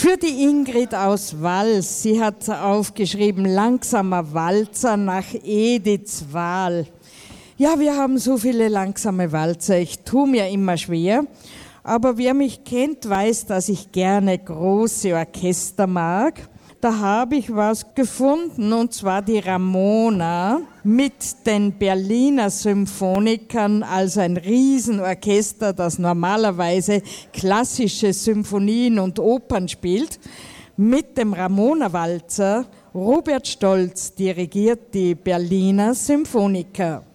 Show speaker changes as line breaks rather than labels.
Für die Ingrid aus Wals, sie hat aufgeschrieben, langsamer Walzer nach Ediths Wahl. Ja, wir haben so viele langsame Walzer, ich tue mir immer schwer. Aber wer mich kennt, weiß, dass ich gerne große Orchester mag. Da habe ich was gefunden, und zwar die Ramona mit den Berliner Symphonikern, also ein Riesenorchester, das normalerweise klassische Symphonien und Opern spielt. Mit dem Ramona-Walzer, Robert Stolz dirigiert die Berliner Symphoniker.